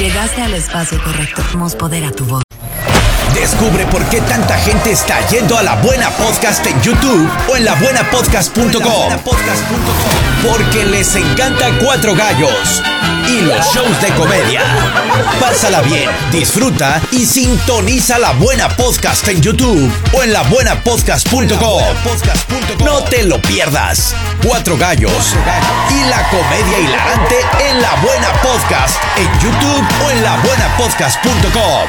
Llegaste al espacio correcto. Damos poder a tu voz. Descubre por qué tanta gente está yendo a La Buena Podcast en YouTube o en labuenapodcast.com. Porque les encanta Cuatro Gallos y los shows de comedia. Pásala bien, disfruta y sintoniza La Buena Podcast en YouTube o en labuenapodcast.com. No te lo pierdas. Cuatro Gallos y la comedia hilarante en La Buena Podcast en YouTube o en labuenapodcast.com.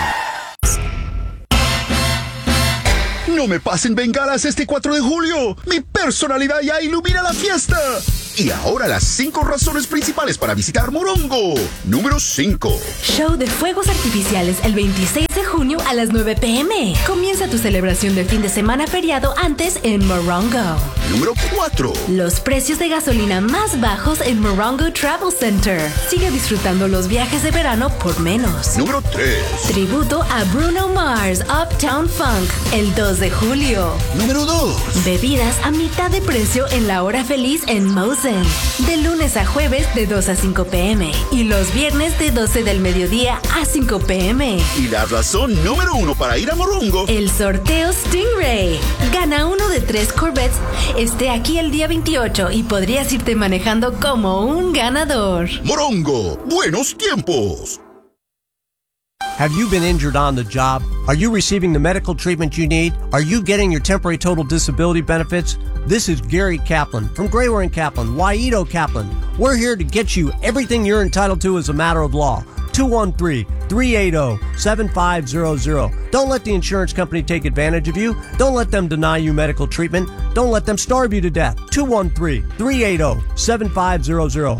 No me pasen bengalas este 4 de julio. Mi personalidad ya ilumina la fiesta. Y ahora las 5 razones principales para visitar Morongo. Número 5. Show de fuegos artificiales el 26 de junio a las 9 p.m. Comienza tu celebración de fin de semana feriado antes en Morongo. Número 4. Los precios de gasolina más bajos en Morongo Travel Center. Sigue disfrutando los viajes de verano por menos. Número 3. Tributo a Bruno Mars Uptown Funk el 2 de julio. Número 2. Bebidas a mitad de precio en la hora feliz en Mosen. De lunes a jueves de 2 a 5 p.m. y los viernes de 12 del mediodía a 5 p.m. Y la razón número 1 para ir a Morongo. El sorteo Stingray. Gana uno de 3 Corvettes. Esté aquí el día 28 y podrías irte manejando como un ganador. Morongo, buenos tiempos. Have you been injured on the job? Are you receiving the medical treatment you need? Are you getting your temporary total disability benefits? This is Gary Kaplan from Grayware & Kaplan, Waito Kaplan. We're here to get you everything you're entitled to as a matter of law. 213-380-7500. Don't let the insurance company take advantage of you. Don't let them deny you medical treatment. Don't let them starve you to death. 213-380-7500.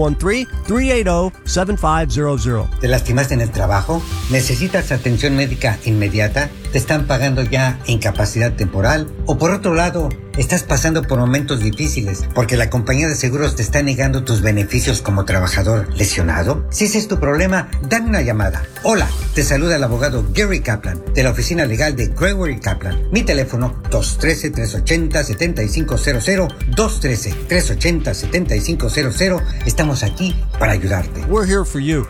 213-380-7500. ¿Te lastimaste en el trabajo? ¿Necesitas atención médica inmediata? ¿Te están pagando ya incapacidad temporal? ¿O por otro lado, estás pasando por momentos difíciles porque la compañía de seguros te está negando tus beneficios como trabajador lesionado? Si ese es tu problema, dame una llamada. Hola, te saluda el abogado Gary Kaplan de la oficina legal de Grayware & Kaplan. Mi teléfono 213-380-7500, 213-380-7500. Estamos aquí para ayudarte. We're here for you.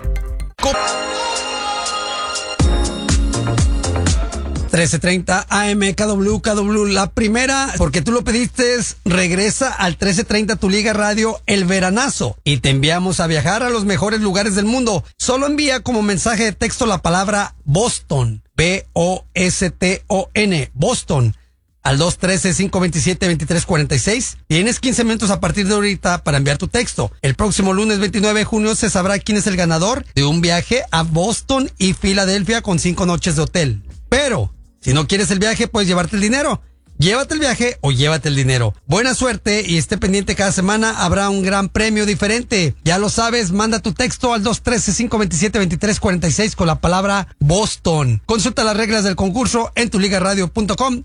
1330 AM KW, la primera, porque tú lo pediste, regresa al 1330 Tu Liga Radio El Veranazo y te enviamos a viajar a los mejores lugares del mundo. Solo envía como mensaje de texto la palabra Boston, B-O-S-T-O-N, Boston, al 213-527-2346. Tienes 15 minutos a partir de ahorita para enviar tu texto. El próximo lunes 29 de junio se sabrá quién es el ganador de un viaje a Boston y Filadelfia con 5 noches de hotel. Pero si no quieres el viaje, puedes llevarte el dinero. Llévate el viaje o llévate el dinero. Buena suerte y esté pendiente, cada semana habrá un gran premio diferente. Ya lo sabes, manda tu texto al 213-527-2346 con la palabra Boston. Consulta las reglas del concurso en tuligaradio.com.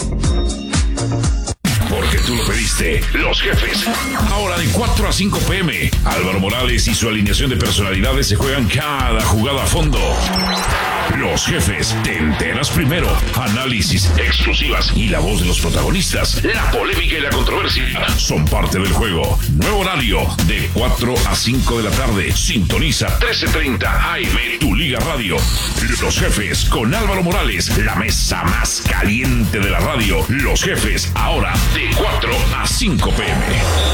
Porque tú lo pediste, los jefes. Ahora de 4 a 5 p.m. Álvaro Morales y su alineación de personalidades se juegan cada jugada a fondo. Los jefes, te enteras primero. Análisis, exclusivas y la voz de los protagonistas. La polémica y la controversia son parte del juego. Nuevo horario de 4 a 5 de la tarde. Sintoniza 1330 AM Tu Liga Radio. Los jefes con Álvaro Morales, la mesa más caliente de la radio. Los jefes, ahora de 4 a 5 p.m.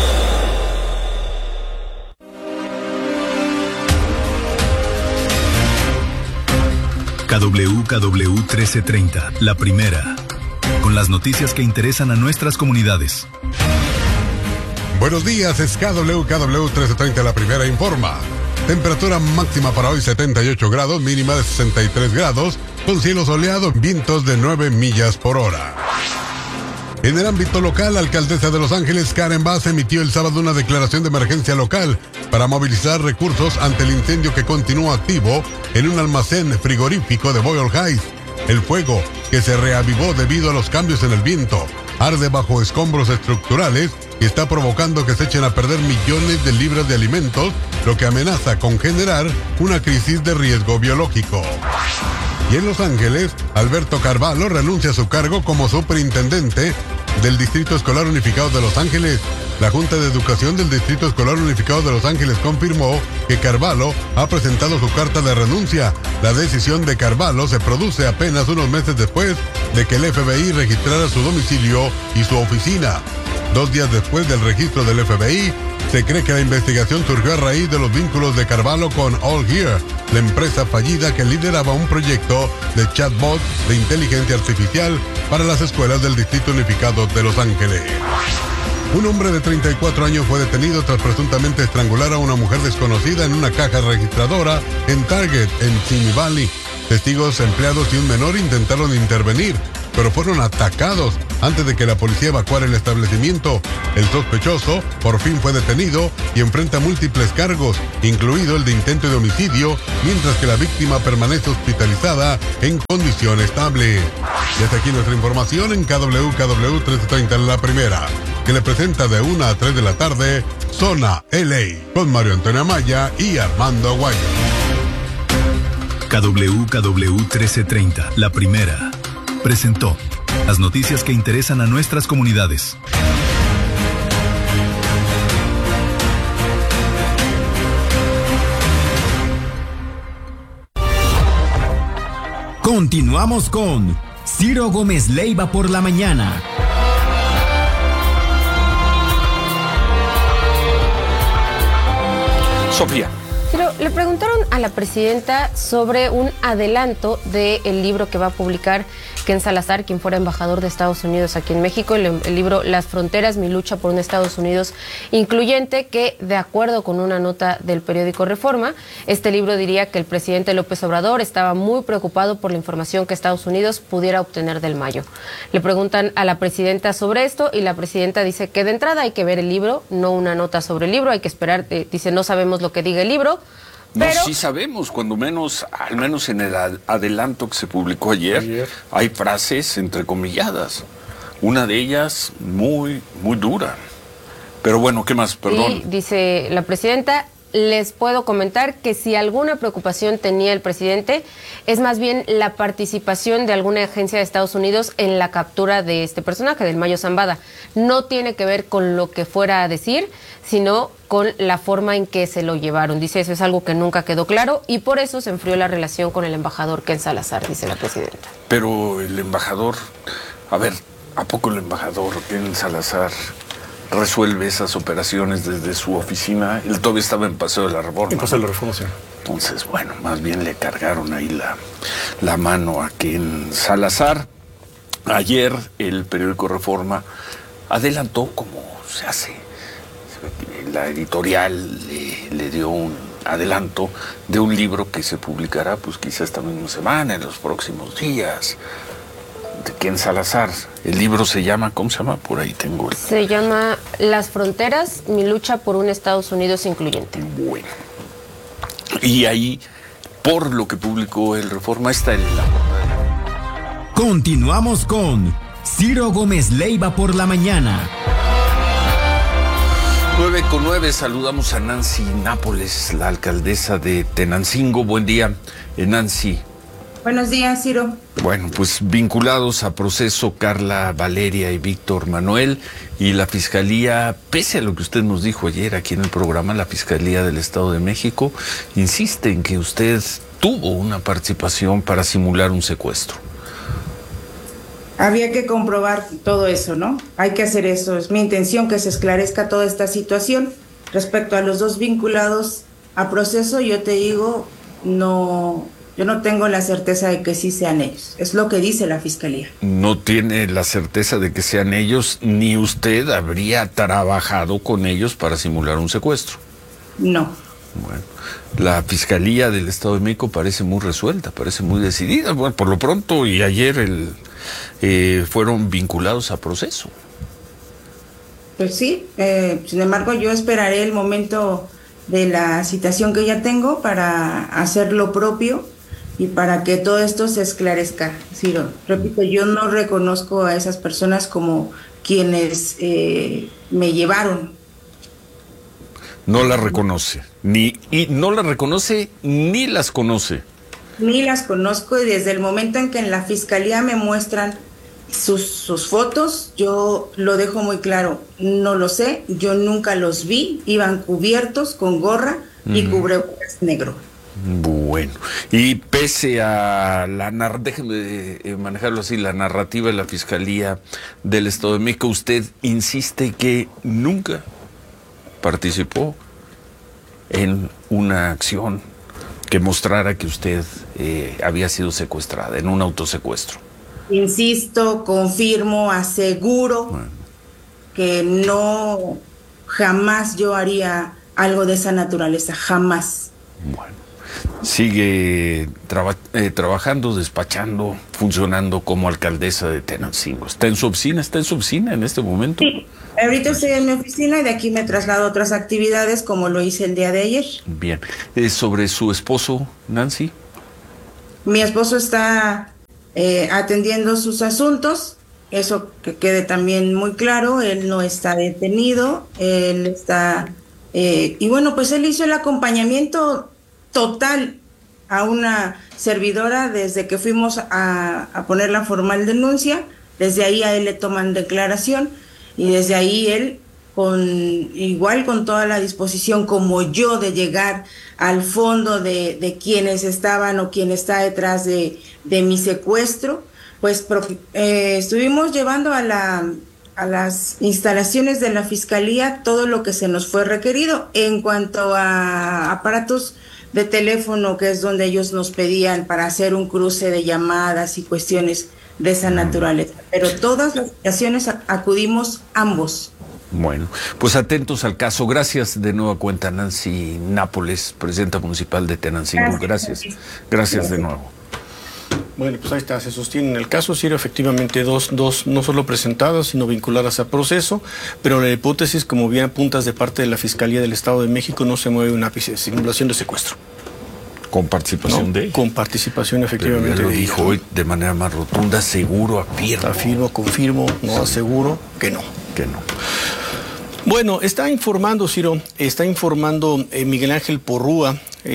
KW 1330, la primera, con las noticias que interesan a nuestras comunidades. Buenos días, es KW 1330, la primera informa. Temperatura máxima para hoy 78 grados, mínima de 63 grados, con cielo soleado, vientos de 9 millas por hora. En el ámbito local, la alcaldesa de Los Ángeles, Karen Bass, emitió el sábado una declaración de emergencia local para movilizar recursos ante el incendio que continúa activo en un almacén frigorífico de Boyle Heights. El fuego, que se reavivó debido a los cambios en el viento, arde bajo escombros estructurales y está provocando que se echen a perder millones de libras de alimentos, lo que amenaza con generar una crisis de riesgo biológico. Y en Los Ángeles, Alberto Carvalho renuncia a su cargo como superintendente del Distrito Escolar Unificado de Los Ángeles. La Junta de Educación del Distrito Escolar Unificado de Los Ángeles confirmó que Carvalho ha presentado su carta de renuncia. La decisión de Carvalho se produce apenas unos meses después de que el FBI registrara su domicilio y su oficina. 2 días después del registro del FBI, se cree que la investigación surgió a raíz de los vínculos de Carvalho con All Here, la empresa fallida que lideraba un proyecto de chatbot de inteligencia artificial para las escuelas del Distrito Unificado de Los Ángeles. Un hombre de 34 años fue detenido tras presuntamente estrangular a una mujer desconocida en una caja registradora en Target, en Simi Valley. Testigos, empleados y un menor intentaron intervenir, pero fueron atacados antes de que la policía evacuara el establecimiento. El sospechoso por fin fue detenido y enfrenta múltiples cargos, incluido el de intento de homicidio, mientras que la víctima permanece hospitalizada en condición estable. Desde aquí nuestra información en KWKW 1330 La Primera, que le presenta de 1 a 3 de la tarde, Zona LA, con Mario Antonio Amaya y Armando Aguayo. KWKW 1330, La Primera, presentó las noticias que interesan a nuestras comunidades. Continuamos con Ciro Gómez Leiva por la mañana. Sofía. Pero le preguntaron a la presidenta sobre un adelanto del libro que va a publicar Ken Salazar, quien fuera embajador de Estados Unidos aquí en México, el libro Las Fronteras, mi lucha por un Estados Unidos incluyente, que de acuerdo con una nota del periódico Reforma, este libro diría que el presidente López Obrador estaba muy preocupado por la información que Estados Unidos pudiera obtener del Mayo. Le preguntan a la presidenta sobre esto y la presidenta dice que de entrada hay que ver el libro, no una nota sobre el libro, hay que esperar, dice no sabemos lo que diga el libro. Pero no, sí sabemos, cuando menos, al menos en el adelanto que se publicó ayer, hay frases entrecomilladas. Una de ellas muy, muy dura. Pero bueno, ¿qué más? Perdón. Y dice la presidenta, les puedo comentar que si alguna preocupación tenía el presidente, es más bien la participación de alguna agencia de Estados Unidos en la captura de este personaje, del Mayo Zambada. No tiene que ver con lo que fuera a decir, sino con la forma en que se lo llevaron. Dice, eso es algo que nunca quedó claro y por eso se enfrió la relación con el embajador Ken Salazar, dice la presidenta. Pero el embajador, a ver, ¿a poco el embajador Ken Salazar resuelve esas operaciones desde su oficina? Él todavía estaba en Paseo de la Reforma. En Paseo de la Reforma, sí. Entonces, bueno, más bien le cargaron ahí la mano a Ken Salazar. Ayer el periódico Reforma adelantó, como se hace, la editorial le dio un adelanto de un libro que se publicará pues quizá esta misma semana, en los próximos días, de Ken Salazar. El libro se llama, ¿cómo se llama? Por ahí tengo el... Se llama Las Fronteras, mi lucha por un Estados Unidos incluyente. Bueno. Y ahí, por lo que publicó el Reforma, está en la... Continuamos con Ciro Gómez Leiva por la mañana. 9:09, saludamos a Nancy Nápoles, la alcaldesa de Tenancingo. Buen día, Nancy. Buenos días, Ciro. Bueno, pues vinculados a proceso Carla Valeria y Víctor Manuel, y la Fiscalía, pese a lo que usted nos dijo ayer aquí en el programa, la Fiscalía del Estado de México insiste en que usted tuvo una participación para simular un secuestro. Había que comprobar todo eso, ¿no? Hay que hacer eso. Es mi intención que se esclarezca toda esta situación. Respecto a los dos vinculados a proceso, yo te digo, yo no tengo la certeza de que sí sean ellos. Es lo que dice la Fiscalía. No tiene la certeza de que sean ellos, ni usted habría trabajado con ellos para simular un secuestro. No. Bueno, la Fiscalía del Estado de México parece muy resuelta, parece muy decidida. Bueno, por lo pronto, y ayer fueron vinculados a proceso. Pues sí, sin embargo yo esperaré el momento de la citación que ya tengo para hacer lo propio y para que todo esto se esclarezca. Ciro, repito, yo no reconozco a esas personas como quienes me llevaron. No la reconoce, no la reconoce ni las conoce. Ni las conozco, y desde el momento en que en la Fiscalía me muestran sus fotos, yo lo dejo muy claro, no lo sé, yo nunca los vi, iban cubiertos con gorra y cubrebocas negro. Bueno, y pese a déjeme manejarlo así, la narrativa de la Fiscalía del Estado de México, usted insiste que nunca participó en una acción que mostrara que usted había sido secuestrada, en un autosecuestro. Insisto, confirmo, aseguro que no, jamás yo haría algo de esa naturaleza, jamás. Bueno, sigue trabajando, despachando, funcionando como alcaldesa de Tenancingo. ¿Está en su oficina en este momento? Sí, ahorita estoy en mi oficina y de aquí me traslado a otras actividades como lo hice el día de ayer. Bien, ¿sobre su esposo, Nancy? Mi esposo está atendiendo sus asuntos, eso que quede también muy claro, él no está detenido, él está, y bueno, pues él hizo el acompañamiento total a una servidora desde que fuimos a poner la formal denuncia, desde ahí a él le toman declaración y desde ahí él con toda la disposición como yo de llegar al fondo de quienes estaban o quien está detrás de mi secuestro, pues estuvimos llevando a las instalaciones de la Fiscalía todo lo que se nos fue requerido en cuanto a aparatos de teléfono, que es donde ellos nos pedían para hacer un cruce de llamadas y cuestiones de esa naturaleza. Pero todas las ocasiones acudimos ambos. Bueno, pues atentos al caso. Gracias de nueva cuenta, Nancy Nápoles, presidenta municipal de Tenancingo. Gracias de nuevo. Bueno, pues ahí está, se sostiene en el caso, Ciro, efectivamente dos no solo presentadas, sino vinculadas a proceso, pero la hipótesis, como bien apuntas de parte de la Fiscalía del Estado de México, no se mueve un ápice, simulación de secuestro. ¿Con participación de? Con participación, efectivamente. Pero ya lo dijo hoy de manera más rotunda, seguro, afirmo. Afirmo, confirmo, no aseguro que no. Que no. Bueno, está informando, Ciro, Miguel Ángel Porrúa,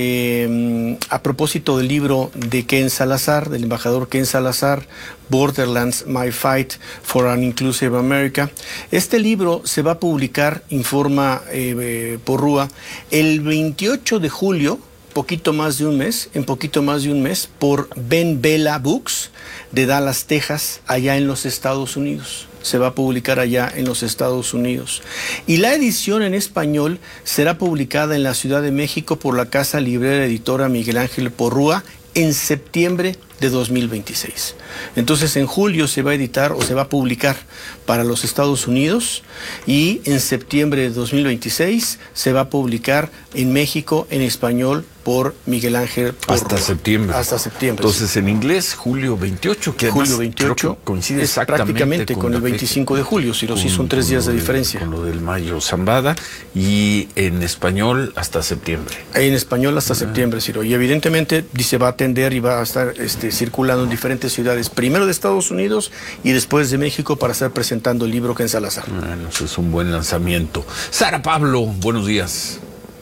a propósito del libro de Ken Salazar, del embajador Ken Salazar, Borderlands, My Fight for an Inclusive America. Este libro se va a publicar, informa Porrúa, el 28 de julio, en poquito más de un mes, por Ben Bella Books de Dallas, Texas, allá en los Estados Unidos. Se va a publicar allá en los Estados Unidos. Y la edición en español será publicada en la Ciudad de México por la Casa Librera Editora Miguel Ángel Porrúa en septiembre de 2026. Entonces en julio se va a editar o se va a publicar para los Estados Unidos y en septiembre de 2026 se va a publicar en México en español por Miguel Ángel Porrúa. Hasta septiembre. Entonces sí. En inglés, julio 28, que julio 28 coincide es prácticamente con el 25 de julio, si sí son 3 días de diferencia. Con lo del Mayo Zambada, y en español hasta septiembre. En español hasta septiembre, Ciro. Y evidentemente dice va a atender y va a estar circulando en diferentes ciudades, primero de Estados Unidos y después de México, para estar presentando el libro Ken Salazar. Bueno, eso es un buen lanzamiento. Sara Pablo, buenos días.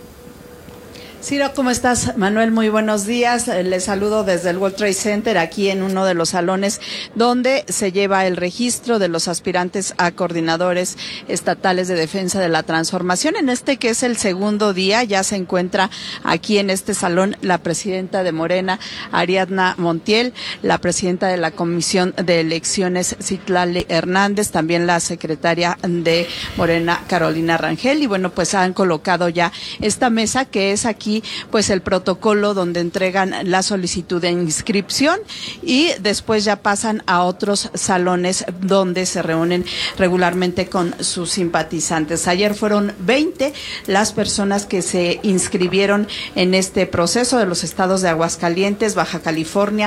Ciro, ¿cómo estás? Manuel, muy buenos días. Les saludo desde el World Trade Center, aquí en uno de los salones donde se lleva el registro de los aspirantes a coordinadores estatales de defensa de la transformación. En este que es el segundo día, ya se encuentra aquí en este salón la presidenta de Morena, Ariadna Montiel, la presidenta de la Comisión de Elecciones, Citlali Hernández, también la secretaria de Morena, Carolina Rangel, y bueno, pues han colocado ya esta mesa que es aquí pues el protocolo donde entregan la solicitud de inscripción y después ya pasan a otros salones donde se reúnen regularmente con sus simpatizantes. Ayer fueron 20 las personas que se inscribieron en este proceso de los estados de Aguascalientes, Baja California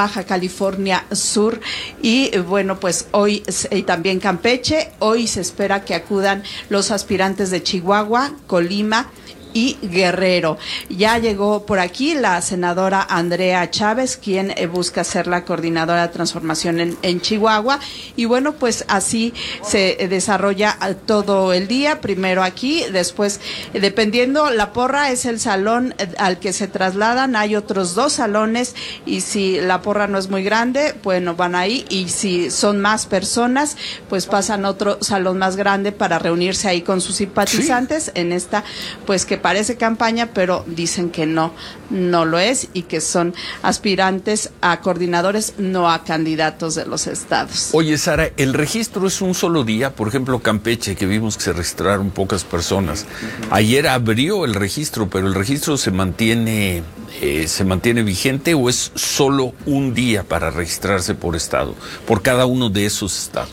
Sur y bueno, pues hoy y también Campeche. Hoy se espera que acudan los aspirantes de Chihuahua, Colima, y Guerrero. Ya llegó por aquí la senadora Andrea Chávez, quien busca ser la coordinadora de transformación en Chihuahua. Y bueno, pues así se desarrolla todo el día. Primero aquí, después, dependiendo, la porra es el salón al que se trasladan. Hay otros 2 salones y si la porra no es muy grande, bueno, van ahí, y si son más personas, pues pasan a otro salón más grande para reunirse ahí con sus simpatizantes en esta, pues que parece campaña, pero dicen que no lo es, y que son aspirantes a coordinadores, no a candidatos de los estados. Oye, Sara, ¿el registro es un solo día? Por ejemplo, Campeche, que vimos que se registraron pocas personas. Ayer abrió el registro, pero ¿el registro se mantiene vigente o es solo un día para registrarse por estado, por cada uno de esos estados?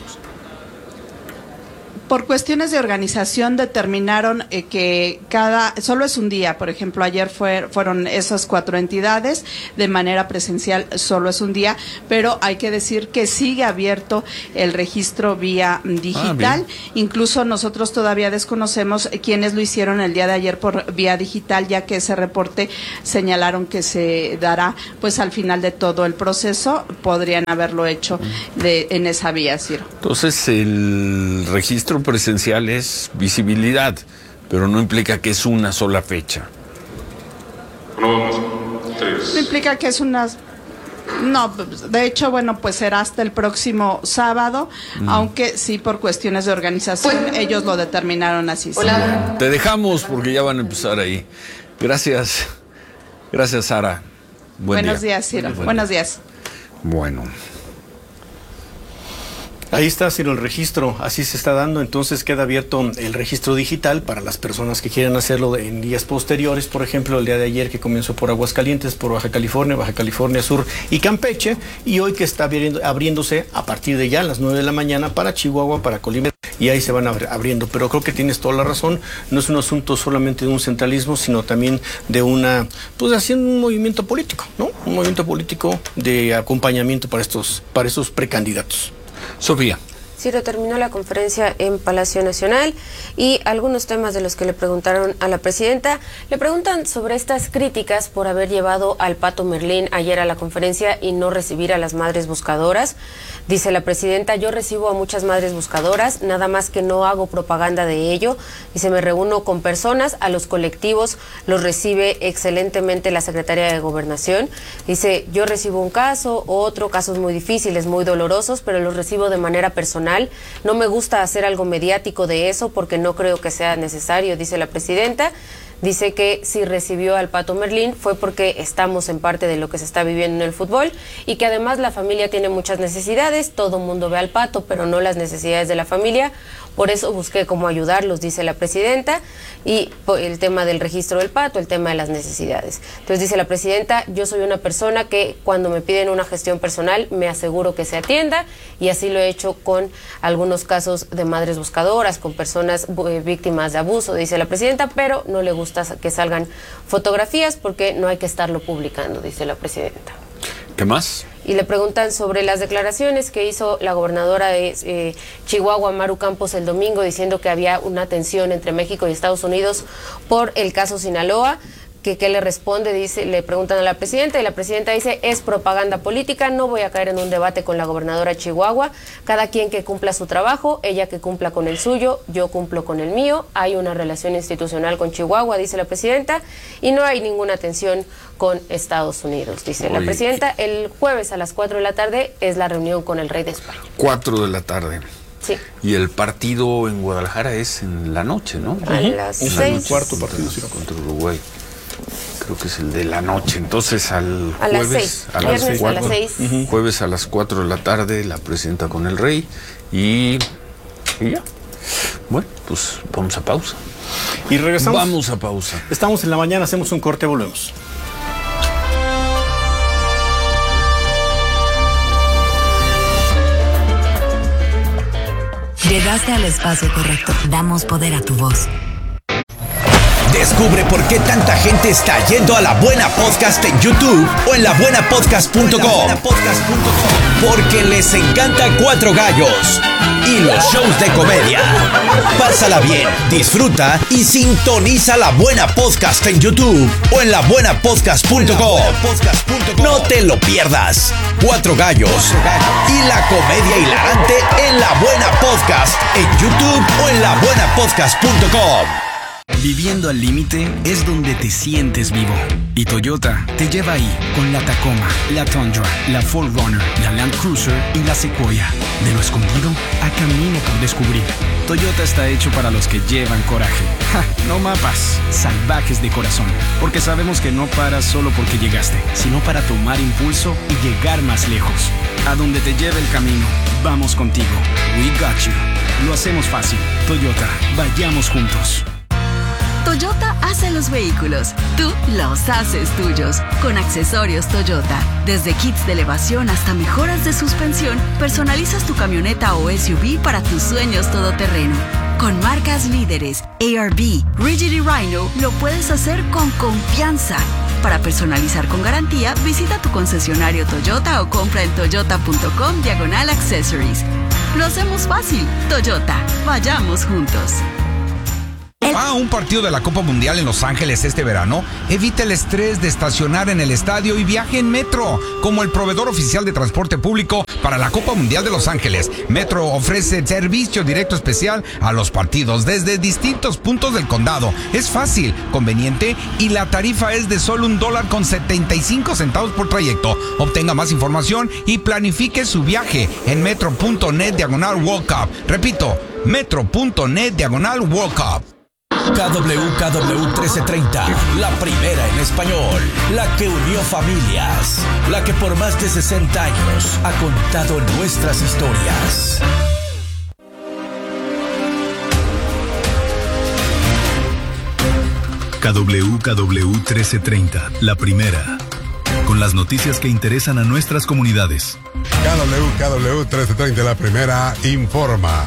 Por cuestiones de organización determinaron que solo es un día. Por ejemplo, ayer fueron esas 4 entidades, de manera presencial solo es un día, pero hay que decir que sigue abierto el registro vía digital. Incluso nosotros todavía desconocemos quiénes lo hicieron el día de ayer por vía digital, ya que ese reporte señalaron que se dará pues al final de todo el proceso. Podrían haberlo hecho en esa vía, Ciro. Entonces el registro presencial es visibilidad, pero no implica que es una sola fecha. No implica que es una... No, de hecho, bueno, pues será hasta el próximo sábado, aunque sí por cuestiones de organización ellos lo determinaron así. Hola. Te dejamos porque ya van a empezar ahí. Gracias, Sara. Buenos días, Ciro. Buenos días. Bueno. Ahí está, Ciro, el registro, así se está dando. Entonces queda abierto el registro digital para las personas que quieran hacerlo en días posteriores. Por ejemplo, el día de ayer que comenzó por Aguascalientes, por Baja California Sur y Campeche, y hoy que está abriéndose a partir de ya a las 9 de la mañana para Chihuahua, para Colima, y ahí se van abriendo. Pero creo que tienes toda la razón, no es un asunto solamente de un centralismo, sino también de pues haciendo un movimiento político, ¿no? Un movimiento político de acompañamiento para estos precandidatos. Sofía. Ciro, terminó la conferencia en Palacio Nacional y algunos temas de los que le preguntaron a la presidenta. Le preguntan sobre estas críticas por haber llevado al Pato Merlín ayer a la conferencia y no recibir a las madres buscadoras. Dice la presidenta: yo recibo a muchas madres buscadoras, nada más que no hago propaganda de ello. Dice: me reúno con personas, a los colectivos los recibe excelentemente la Secretaría de Gobernación. Dice: yo recibo un caso, casos muy difíciles, muy dolorosos, pero los recibo de manera personal. No me gusta hacer algo mediático de eso porque no creo que sea necesario, dice la presidenta. Dice que si recibió al Pato Merlín fue porque estamos en parte de lo que se está viviendo en el fútbol y que además la familia tiene muchas necesidades. Todo mundo ve al Pato, pero no las necesidades de la familia. Por eso busqué cómo ayudarlos, dice la presidenta, y el tema del registro del Pato, el tema de las necesidades. Entonces dice la presidenta: yo soy una persona que cuando me piden una gestión personal me aseguro que se atienda, y así lo he hecho con algunos casos de madres buscadoras, con personas víctimas de abuso, dice la presidenta, pero no le gusta que salgan fotografías porque no hay que estarlo publicando, dice la presidenta. ¿Qué más? Y le preguntan sobre las declaraciones que hizo la gobernadora de Chihuahua, Maru Campos, el domingo, diciendo que había una tensión entre México y Estados Unidos por el caso Sinaloa. ¿Qué le responde? Le preguntan a la presidenta y la presidenta dice: es propaganda política, no voy a caer en un debate con la gobernadora de Chihuahua, cada quien que cumpla su trabajo, ella que cumpla con el suyo, yo cumplo con el mío, hay una relación institucional con Chihuahua, dice la presidenta, y no hay ninguna tensión con Estados Unidos, dice la presidenta. El jueves a las 4 de la tarde es la reunión con el rey de España. 4 de la tarde. Sí. Y el partido en Guadalajara es en la noche, ¿no? A las 6. El cuarto partido contra Uruguay. Creo que es el de la noche. Entonces al jueves a las 6. A las 6. Jueves a las 4 de la tarde la presidenta con el rey y ya. Bueno, pues vamos a pausa. Y regresamos. Vamos a pausa. Estamos en la mañana, hacemos un corte, volvemos. Llegaste al espacio correcto. Damos poder a tu voz. Descubre por qué tanta gente está yendo a La Buena Podcast en YouTube o en labuenapodcast.com. Porque les encanta Cuatro Gallos y los shows de comedia. Pásala bien, disfruta y sintoniza La Buena Podcast en YouTube o en labuenapodcast.com. No te lo pierdas. Cuatro Gallos y la comedia hilarante en La Buena Podcast en YouTube o en labuenapodcast.com. Viviendo al límite es donde te sientes vivo. Y Toyota te lleva ahí con la Tacoma, la Tundra, la 4Runner, la Land Cruiser y la Sequoia. De lo escondido a camino por descubrir. Toyota está hecho para los que llevan coraje. ¡Ja! No mapas, salvajes de corazón. Porque sabemos que no paras solo porque llegaste, sino para tomar impulso y llegar más lejos. A donde te lleve el camino, vamos contigo. We got you. Lo hacemos fácil. Toyota, vayamos juntos. Toyota hace los vehículos, tú los haces tuyos. Con accesorios Toyota, desde kits de elevación hasta mejoras de suspensión, personalizas tu camioneta o SUV para tus sueños todoterreno. Con marcas líderes, ARB, Rigid y Rhino, lo puedes hacer con confianza. Para personalizar con garantía, visita tu concesionario Toyota o compra en toyota.com/accessories. Lo hacemos fácil. Toyota, vayamos juntos. ¿Va a un partido de la Copa Mundial en Los Ángeles este verano? Evita el estrés de estacionar en el estadio y viaje en Metro. Como el proveedor oficial de transporte público para la Copa Mundial de Los Ángeles, Metro ofrece servicio directo especial a los partidos desde distintos puntos del condado. Es fácil, conveniente y la tarifa es de solo $1.75 por trayecto. Obtenga más información y planifique su viaje en metro.net/World Cup. Repito, metro.net/World Cup. KWKW 1330, la primera en español, la que unió familias, la que por más de 60 años ha contado nuestras historias. KWKW 1330, la primera. Con las noticias que interesan a nuestras comunidades. KWKW 1330, la primera, informa.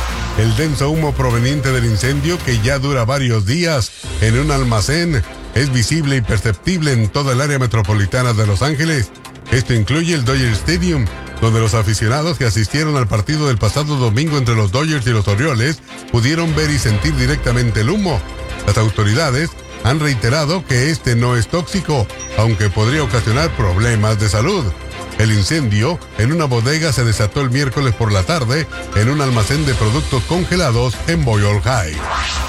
El denso humo proveniente del incendio, que ya dura varios días en un almacén, es visible y perceptible en toda el área metropolitana de Los Ángeles. Esto incluye el Dodger Stadium, donde los aficionados que asistieron al partido del pasado domingo entre los Dodgers y los Orioles pudieron ver y sentir directamente el humo. Las autoridades han reiterado que este no es tóxico, aunque podría ocasionar problemas de salud. El incendio en una bodega se desató el miércoles por la tarde en un almacén de productos congelados en Boyle High.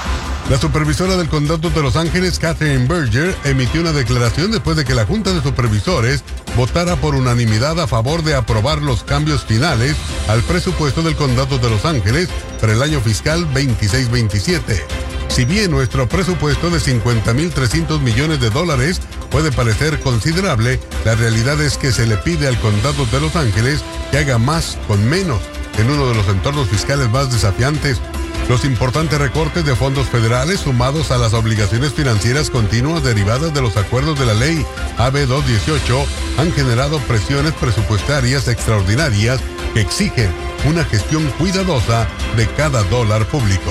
La supervisora del condado de Los Ángeles, Catherine Berger, emitió una declaración después de que la Junta de Supervisores votara por unanimidad a favor de aprobar los cambios finales al presupuesto del condado de Los Ángeles para el año fiscal 26-27. Si bien nuestro presupuesto de $50.300 millones puede parecer considerable, la realidad es que se le pide al condado de Los Ángeles que haga más con menos en uno de los entornos fiscales más desafiantes. Los importantes recortes de fondos federales sumados a las obligaciones financieras continuas derivadas de los acuerdos de la ley AB 218 han generado presiones presupuestarias extraordinarias que exigen una gestión cuidadosa de cada dólar público.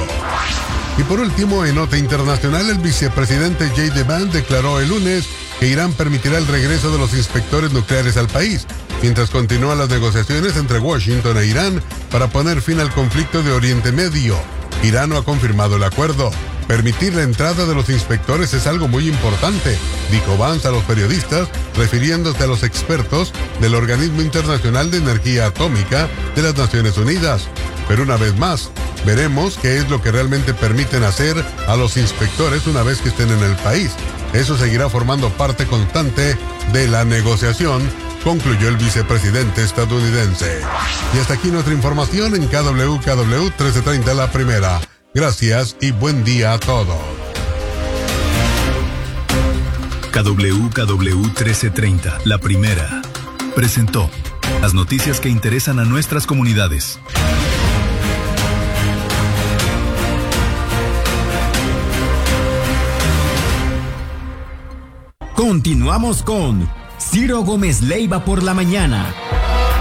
Y por último, en nota internacional, el vicepresidente J.D. Vance declaró el lunes que Irán permitirá el regreso de los inspectores nucleares al país, mientras continúan las negociaciones entre Washington e Irán para poner fin al conflicto de Oriente Medio. Irán no ha confirmado el acuerdo. Permitir la entrada de los inspectores es algo muy importante, dijo Vance a los periodistas, refiriéndose a los expertos del Organismo Internacional de Energía Atómica de las Naciones Unidas. Pero una vez más, veremos qué es lo que realmente permiten hacer a los inspectores una vez que estén en el país. Eso seguirá formando parte constante de la negociación, concluyó el vicepresidente estadounidense. Y hasta aquí nuestra información en KWKW 1330, la primera. Gracias y buen día a todos. KWKW 1330, la primera, presentó las noticias que interesan a nuestras comunidades. Continuamos con Ciro Gómez Leiva por la mañana.